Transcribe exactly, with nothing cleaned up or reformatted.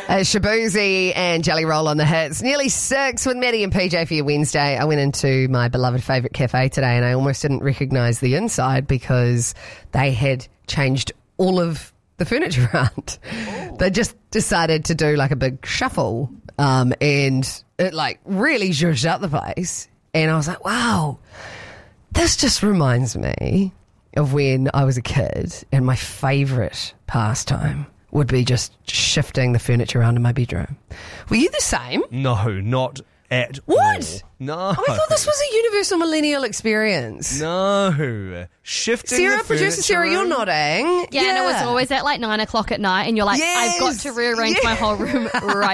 Uh, Shabuzi and Jelly Roll on the hits. Nearly six with Maddie and P J for your Wednesday. I went into my beloved favourite cafe today and I almost didn't recognise the inside because they had changed all of the furniture around. Ooh. They just decided to do like a big shuffle um, and it like really zhuzhed up the place. And I was like, wow, this just reminds me of when I was a kid and my favourite pastime would be just shifting the furniture around in my bedroom. Were you the same? No, not at What? all. No. I thought this was a universal millennial experience. No. Shifting Sarah, the producer Sarah, furniture you're nodding. Yeah, and it was always at like nine o'clock at night and you're like, Yes. I've got to rearrange Yeah. my whole room right